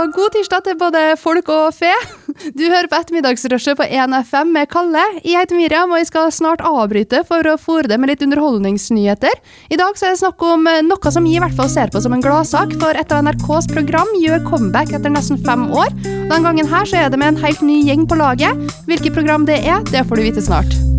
og god tirsdag til både folk og fe. Du hører på ettermiddagsrushet på 1FM med Kalle. Jeg heter Miriam, og jeg skal snart avbryte for å fôre det med litt underholdningsnyheter. I dag så er det snakk om noe som jeg i hvert fall ser på som en gladsak, for et av NRKs program gjør comeback etter nesten 5 år. Den gangen her så er det med en helt ny gjeng på laget. Hvilket program det får du vite snart.